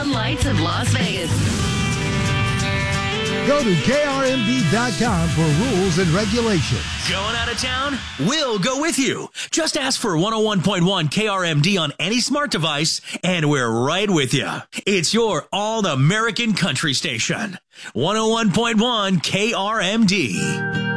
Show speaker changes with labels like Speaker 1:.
Speaker 1: neon lights of Las Vegas.
Speaker 2: Go to krmd.com for rules and regulations.
Speaker 3: Going out of town? We'll go with you. Just ask for 101.1 KRMD on any smart device, and we're right with you. It's your all-American country station. 101.1 KRMD.